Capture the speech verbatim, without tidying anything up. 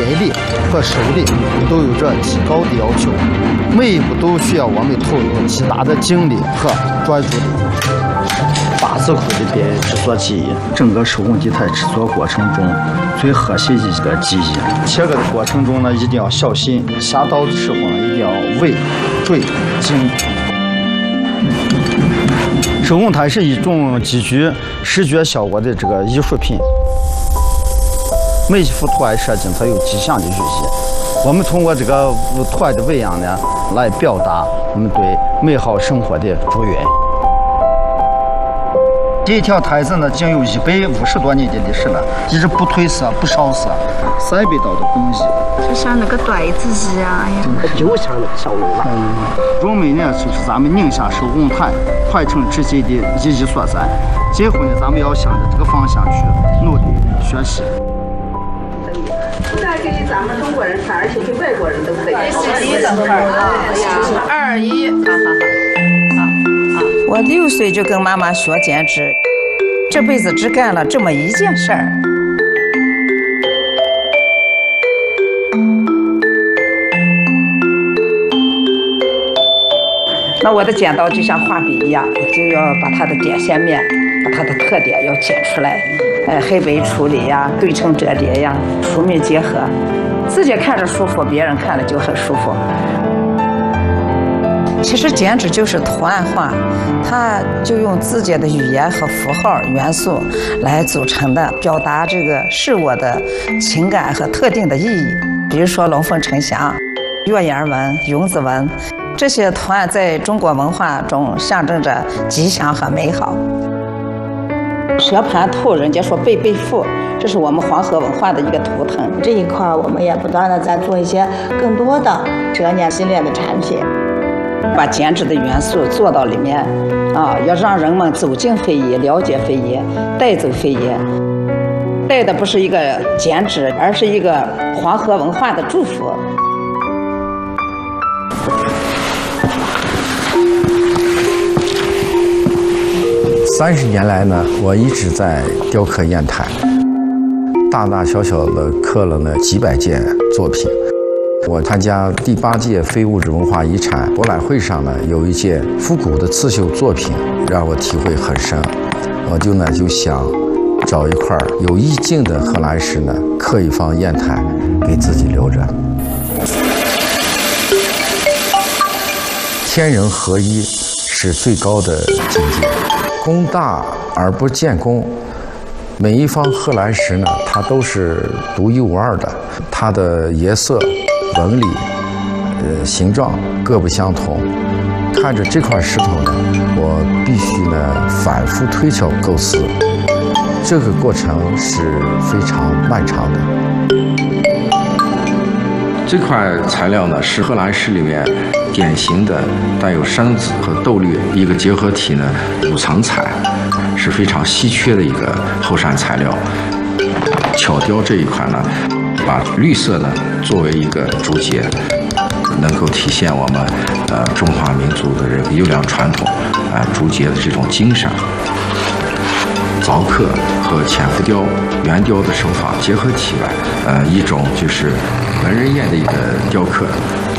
引力和手力都有着极高的要求，每一步都需要我们投入极大的精力和专注力。八字库的编制作技艺，整个手工地台制作过程中最核心的一个技艺。切割的过程中呢，一定要小心，下刀的时候呢，一定要微、坠、精。手工台是一种极具视觉效果的这个艺术品。每一幅图案设计它有吉祥的寓意，我们通过这个图案的纹样呢，来表达我们对美好生活的祝愿。这一条台子呢，仅有一百五十多年的历史了，一直不褪色、不烧色，三百道的工艺， 就像那个缎子一样， 就像那个小龙了。 荣美呢，就是咱们宁夏手工坛传承至今的意义所在。今后呢，咱们要向着这个方向去努力学习。 不但给咱们中国人穿，而且给外国人都可以。 一等会儿啊，二一，好好好。 我六岁就跟妈妈学剪纸，这辈子只干了这么一件事儿。那我的剪刀就像画笔一样，就要把它的点线面，把它的特点要剪出来。呃，黑白处理呀，对称折叠呀，疏密结合，自己看着舒服，别人看了就很舒服。其实剪纸就是图案化，它就用自己的语言和符号元素来组成的，表达这个事物的情感和特定的意义。比如说龙凤呈祥、月牙纹、永子纹，这些图案在中国文化中象征着吉祥和美好。蛇盘兔，人家说背背腹，这是我们黄河文化的一个图腾。 这一块我们也不断的在做一些更多的蛇年系列的产品， 把剪纸的元素做到里面，啊，要让人们走进非遗，了解非遗，带走非遗。带的不是一个剪纸，而是一个黄河文化的祝福。 三十年来呢，我一直在雕刻砚台，大大小小的刻了呢几百件作品。我参加第八届非物质文化遗产博览会上呢，有一件复古的刺绣作品让我体会很深，我就呢就想找一块有意境的贺兰石呢，刻一方砚台给自己留着。天人合一是最高的境界。工大而不见工，每一方贺兰石呢，它都是独一无二的，它的颜色、纹理、呃形状各不相同。看着这块石头呢，我必须呢反复推敲构思，这个过程是非常漫长的。这块材料呢，是贺兰石里面典型的带有山紫和豆绿一个结合体呢，五层彩，是非常稀缺的一个后山材料。巧雕这一款呢，把绿色呢作为一个主节，能够体现我们呃中华民族的这个优良传统啊、呃、竹节的这种精神。凿刻和浅浮雕、圆雕的手法结合起来，呃，一种就是文人砚的一个雕刻，